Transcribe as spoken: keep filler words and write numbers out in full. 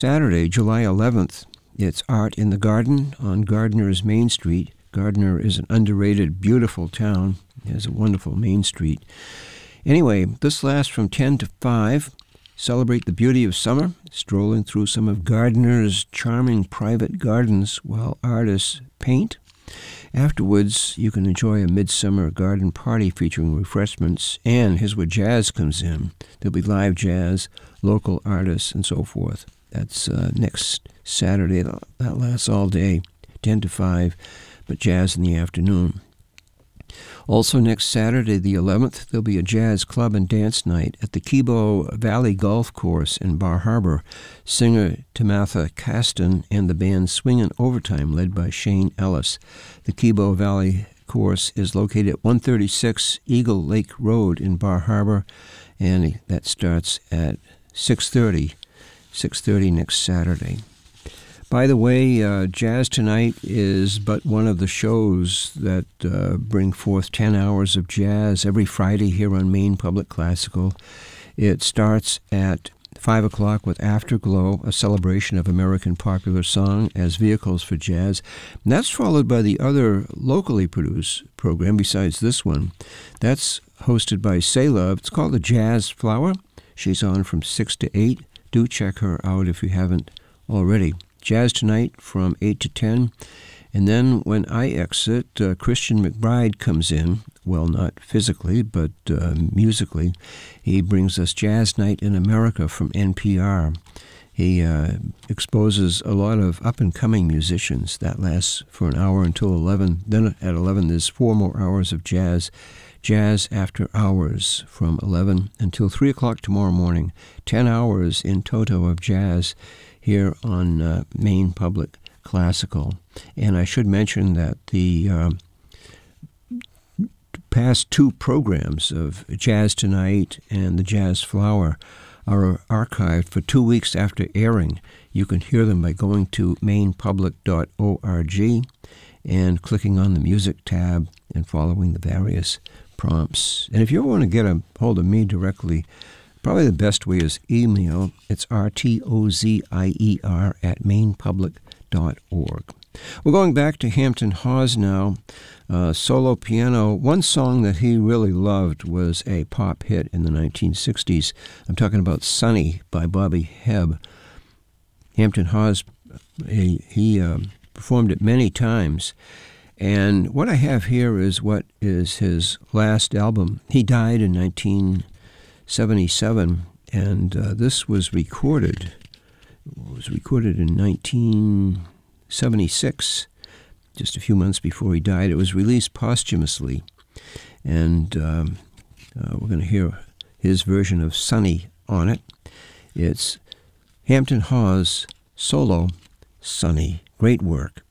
Saturday, July eleventh, it's Art in the Garden on Gardner's Main Street. Gardner is an underrated, beautiful town. It has a wonderful main street. Anyway, this lasts from ten to five. Celebrate the beauty of summer, strolling through some of Gardner's charming private gardens while artists paint. Afterwards, you can enjoy a midsummer garden party featuring refreshments, and here's where jazz comes in. There'll be live jazz, local artists, and so forth. That's uh, next Saturday. That lasts all day, ten to five, but jazz in the afternoon. Also next Saturday, the eleventh, there'll be a jazz club and dance night at the Kibo Valley Golf Course in Bar Harbor. Singer Tamatha Caston and the band Swingin' Overtime, led by Shane Ellis. The Kibo Valley Course is located at one thirty-six Eagle Lake Road in Bar Harbor, and that starts at six thirty, six thirty next Saturday. By the way, uh, Jazz Tonight is but one of the shows that uh, bring forth ten hours of jazz every Friday here on Maine Public Classical. It starts at five o'clock with Afterglow, a celebration of American popular song as vehicles for jazz. And that's followed by the other locally produced program besides this one. That's hosted by Say Love. It's called the Jazz Flower. She's on from six to eight. Do check her out if you haven't already. Jazz Tonight from eight to ten. And then when I exit, uh, Christian McBride comes in. Well, not physically, but uh, musically. He brings us Jazz Night in America from N P R. He uh, exposes a lot of up-and-coming musicians. That lasts for an hour until eleven. Then at eleven, there's four more hours of jazz. Jazz After Hours from eleven until three o'clock tomorrow morning. Ten hours in toto of jazz here on uh, Maine Public Classical. And I should mention that the uh, past two programs of Jazz Tonight and the Jazz Flower are archived for two weeks after airing. You can hear them by going to maine public dot org and clicking on the music tab and following the various prompts. And if you want to get a hold of me directly, probably the best way is email. It's R T O Z I E R at maine public dot org. We're going back to Hampton Hawes now. Uh, solo piano. One song that he really loved was a pop hit in the nineteen sixties. I'm talking about Sunny by Bobby Hebb. Hampton Hawes, he, he uh, performed it many times. And what I have here is what is his last album. He died in nineteen seventy-seven, and uh, this was recorded. It was recorded in nineteen seventy-six, just a few months before he died. It was released posthumously, and um, uh, we're going to hear his version of Sunny on it. It's Hampton Hawes solo, Sunny. Great work.